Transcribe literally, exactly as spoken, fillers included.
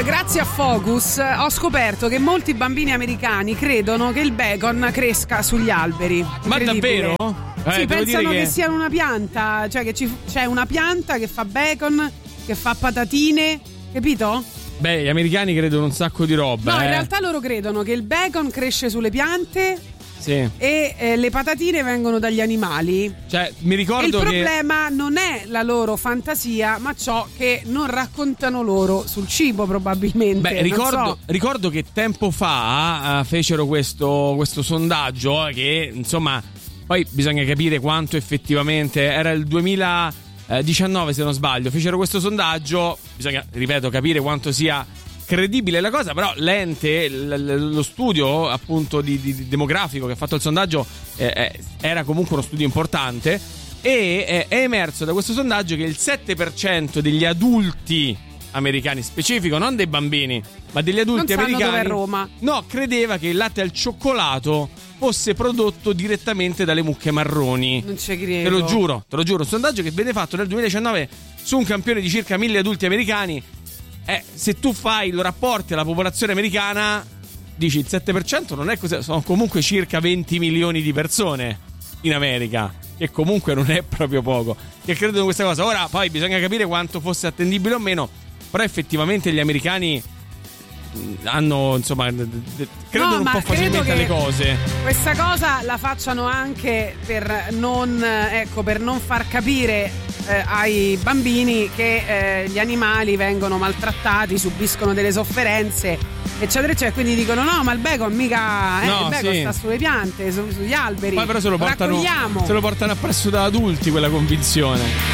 grazie a Focus ho scoperto che molti bambini americani credono che il bacon cresca sugli alberi. Ma davvero? Eh, sì, pensano che... che sia una pianta, cioè che ci, c'è una pianta che fa bacon, che fa patatine, capito? Beh, gli americani credono un sacco di roba. No, eh. in realtà loro credono che il bacon cresce sulle piante. Sì. E eh, le patatine vengono dagli animali. Cioè, mi ricordo e il che problema non è la loro fantasia, ma ciò che non raccontano loro sul cibo, probabilmente. Beh, ricordo, so. ricordo che tempo fa uh, fecero questo, questo sondaggio che, insomma, poi bisogna capire quanto effettivamente era il duemiladiciannove, se non sbaglio. Fecero questo sondaggio, bisogna, ripeto, capire quanto sia credibile la cosa, però l'ente, l- lo studio appunto di, di, di demografico che ha fatto il sondaggio eh, eh, era comunque uno studio importante e eh, è emerso da questo sondaggio che il sette per cento degli adulti americani, specifico, non dei bambini, ma degli adulti non sanno americani, dove è Roma. No, credeva che il latte al cioccolato fosse prodotto direttamente dalle mucche marroni. Non ci credo. Te lo giuro, te lo giuro, un sondaggio che venne fatto nel duemiladiciannove su un campione di circa mille adulti americani. Eh, se tu fai lo rapporti alla popolazione americana, dici il sette per cento non è così, sono comunque circa venti milioni di persone in America, che comunque non è proprio poco, che credono in questa cosa. Ora poi bisogna capire quanto fosse attendibile o meno, però effettivamente gli americani hanno, insomma, credono no, un po' facilmente alle cose. Questa cosa la facciano anche per non, ecco, per non far capire Eh, ai bambini che eh, gli animali vengono maltrattati, subiscono delle sofferenze, eccetera eccetera, quindi dicono no, ma il bacon mica eh, no, il bacon sì. sta sulle piante, su, sugli alberi. Poi però se lo portano, se lo portano appresso da adulti quella convinzione.